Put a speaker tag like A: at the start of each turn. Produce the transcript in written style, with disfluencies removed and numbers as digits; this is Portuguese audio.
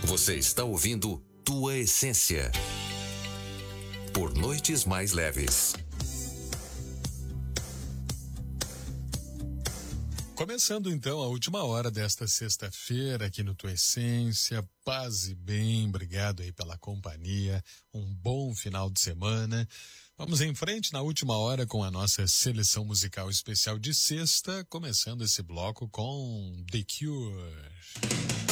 A: Você está ouvindo Tua Essência por Noites Mais Leves.
B: Começando então a última hora desta sexta-feira aqui no Tua Essência. Paz e bem, obrigado aí pela companhia, um bom final de semana. Vamos em frente na última hora com a nossa seleção musical especial de sexta, começando esse bloco com The Cure.